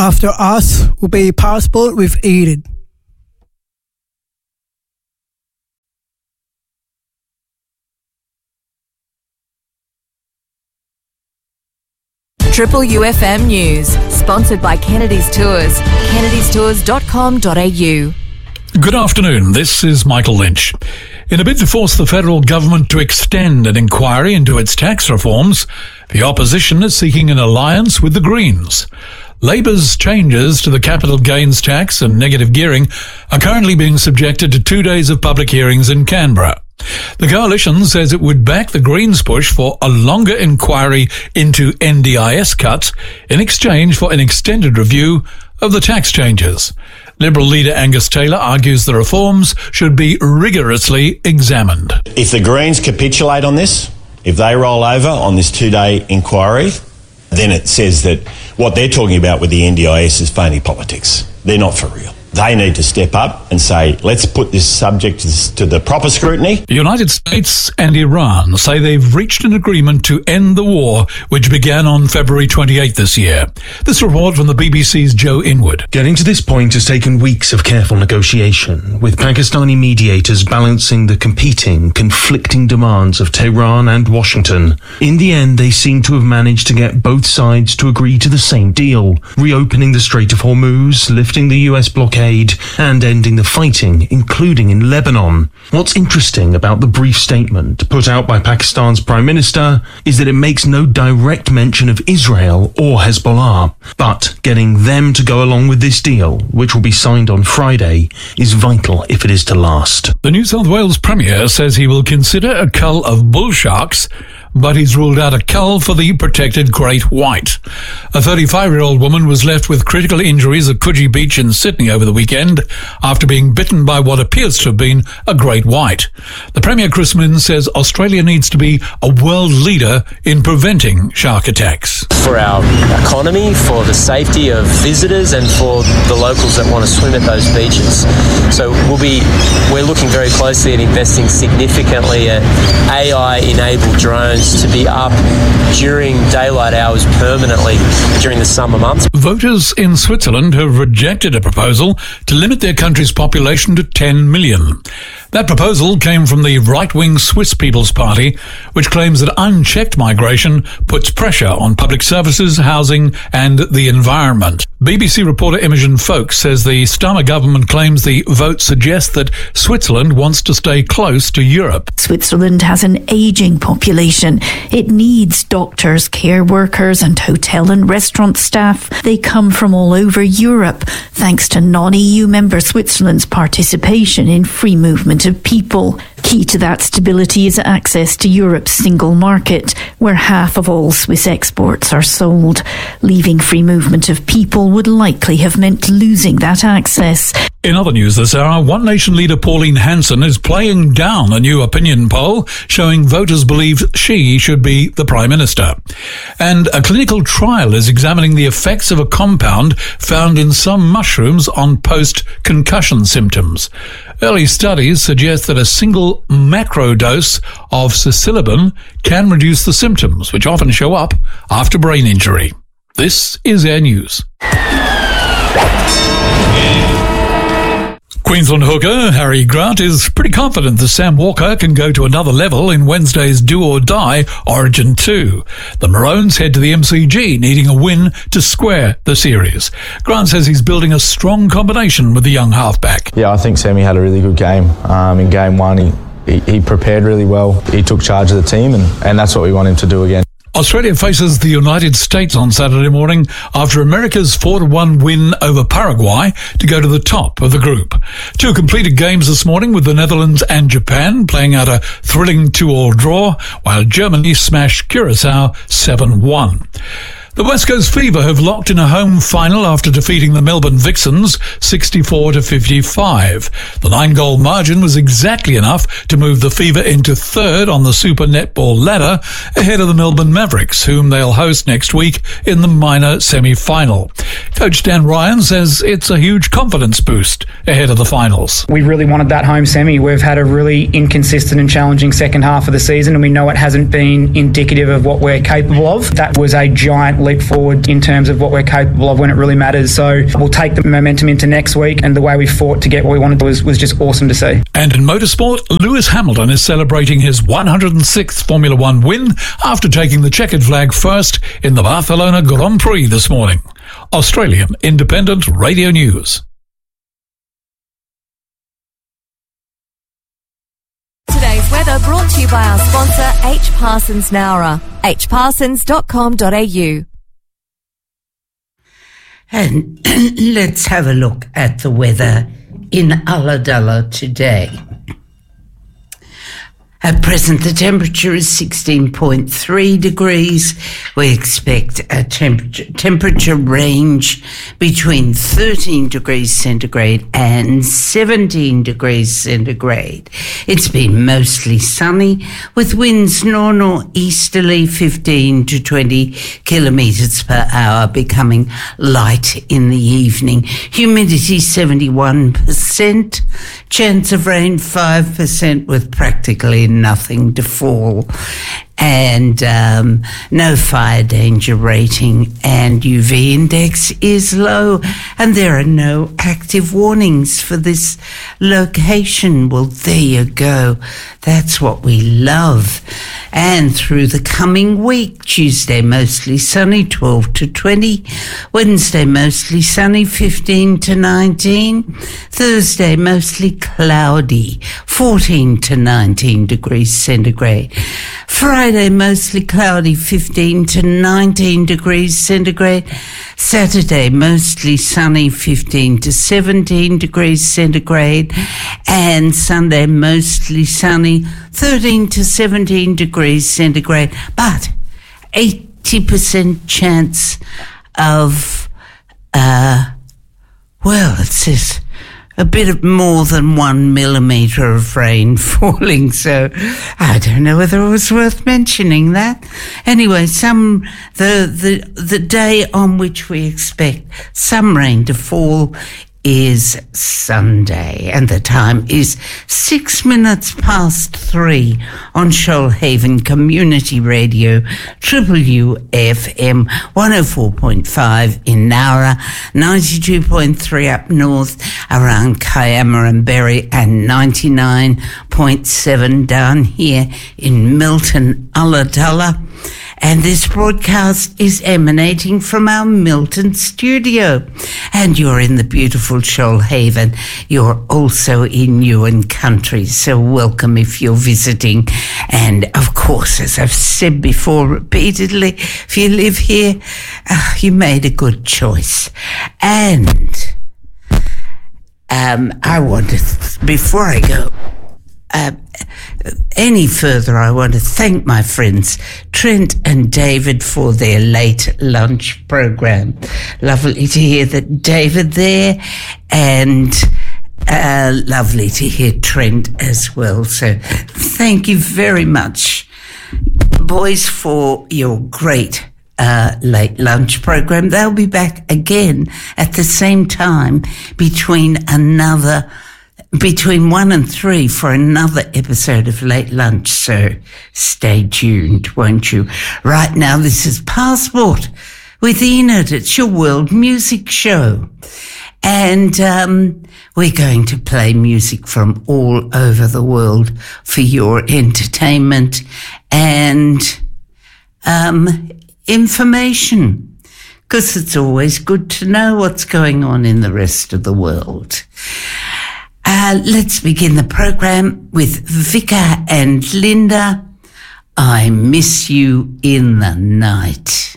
After Us will be Passport with Eden. Triple UFM News, sponsored by Kennedy's Tours, kennedystours.com.au. Good afternoon, this is Michael Lynch. In a bid to force the federal government to extend an inquiry into its tax reforms, the opposition is seeking an alliance with the Greens. Labour's changes to the capital gains tax and negative gearing are currently being subjected to 2 days of public hearings in Canberra. The coalition says it would back the Greens' push for a longer inquiry into NDIS cuts in exchange for an extended review of the tax changes. Liberal leader Angus Taylor argues the reforms should be rigorously examined. If the Greens capitulate on this, if they roll over on this 2-day inquiry, then it says that what they're talking about with the NDIS is phony politics. They're not for real. They need to step up and say, let's put this subject to the proper scrutiny. The United States and Iran say they've reached an agreement to end the war, which began on February 28th this year. This report from the BBC's Joe Inwood. Getting to this point has taken weeks of careful negotiation, with Pakistani mediators balancing the conflicting demands of Tehran and Washington. In the end, they seem to have managed to get both sides to agree to the same deal, reopening the Strait of Hormuz, lifting the US blockade, and ending the fighting, including in Lebanon. What's interesting about the brief statement put out by Pakistan's Prime Minister is that it makes no direct mention of Israel or Hezbollah. But getting them to go along with this deal, which will be signed on Friday, is vital if it is to last. The New South Wales Premier says he will consider a cull of bull sharks, but he's ruled out a cull for the protected great white. A 35-year-old woman was left with critical injuries at Coogee Beach in Sydney over the weekend after being bitten by what appears to have been a great white. The Premier, Chris Minns, says Australia needs to be a world leader in preventing shark attacks. For our economy, for the safety of visitors and for the locals that want to swim at those beaches. So we're looking very closely at investing significantly at AI-enabled drones to be up during daylight hours permanently during the summer months. Voters in Switzerland have rejected a proposal to limit their country's population to 10 million. That proposal came from the right-wing Swiss People's Party, which claims that unchecked migration puts pressure on public services, housing and the environment. BBC reporter Imogen Foulkes says the Starmer government claims the vote suggests that Switzerland wants to stay close to Europe. Switzerland has an ageing population. It needs doctors, care workers and hotel and restaurant staff. They come from all over Europe, thanks to non-EU member Switzerland's participation in free movement of people. Key to that stability is access to Europe's single market, where half of all Swiss exports are sold. Leaving free movement of people would likely have meant losing that access. In other news this hour, One Nation leader Pauline Hanson is playing down a new opinion poll showing voters believe she should be the Prime Minister. And a clinical trial is examining the effects of a compound found in some mushrooms on post-concussion symptoms. Early studies suggest that a single macro dose of psilocybin can reduce the symptoms, which often show up after brain injury. This is Air News. Queensland hooker Harry Grant is pretty confident that Sam Walker can go to another level in Wednesday's do-or-die Origin 2. The Maroons head to the MCG, needing a win to square the series. Grant says he's building a strong combination with the young halfback. Yeah, I think Sammy had a really good game. In game one, he prepared really well. He took charge of the team, and that's what we want him to do again. Australia faces the United States on Saturday morning after America's 4-1 win over Paraguay to go to the top of the group. Two completed games this morning with the Netherlands and Japan playing out a thrilling 2-2 draw, while Germany smashed Curacao 7-1. The West Coast Fever have locked in a home final after defeating the Melbourne Vixens 64-55. The 9-goal margin was exactly enough to move the Fever into third on the Super Netball ladder, ahead of the Melbourne Mavericks, whom they'll host next week in the minor semi-final. Coach Dan Ryan says it's a huge confidence boost ahead of the finals. We really wanted that home semi. We've had a really inconsistent and challenging second half of the season, and we know it hasn't been indicative of what we're capable of. That was a giant leap forward in terms of what we're capable of when it really matters. So we'll take the momentum into next week, and the way we fought to get what we wanted was just awesome to see. And in motorsport, Lewis Hamilton is celebrating his 106th Formula One win after taking the checkered flag first in the Barcelona Grand Prix this morning. Australian Independent Radio News. Today's weather brought to you by our sponsor, H. Parsons Nowra. hparsons.com.au. And let's have a look at the weather in Ulladulla today. At present, the temperature is 16.3 degrees. We expect a temperature range between 13 degrees centigrade and 17 degrees centigrade. It's been mostly sunny, with winds northeasterly 15 to 20 kilometres per hour, becoming light in the evening. Humidity 71%. Chance of rain 5%, with practically nothing to fall, and no fire danger rating, and UV index is low, and there are no active warnings for this location. Well, there you go. That's what we love. And through the coming week, Tuesday mostly sunny, 12 to 20. Wednesday mostly sunny, 15 to 19. Thursday mostly cloudy, 14 to 19 degrees centigrade. Friday mostly cloudy, 15 to 19 degrees centigrade. Saturday mostly sunny, 15 to 17 degrees centigrade. And Sunday mostly sunny, 13 to 17 degrees centigrade. But 80% chance of, it says a bit of more than 1 millimetre of rain falling, so I don't know whether it was worth mentioning that. Anyway, the day on which we expect some rain to fall is Sunday, and the time is 6 minutes past 3 on Shoalhaven Community Radio, WFM 104.5 in Nowra, 92.3 up north around Kiama and Berry, and 99.7 down here in Milton, Ulladulla. And this broadcast is emanating from our Milton studio. And you're in the beautiful Shoalhaven. You're also in Ewan country, so welcome if you're visiting. And of course, as I've said before repeatedly, if you live here, you made a good choice. And I want to, before I go any further, I want to thank my friends Trent and David for their late lunch program. Lovely to hear that David there, and lovely to hear Trent as well. So thank you very much, boys, for your great late lunch program. They'll be back again at the same time between 1 and 3 for another episode of Late Lunch, so stay tuned, won't you? Right now, this is Passport with Enid. It's your world music show. And we're going to play music from all over the world for your entertainment and information, because it's always good to know what's going on in the rest of the world. Let's begin the program with Vika and Linda. I Miss You in the Night.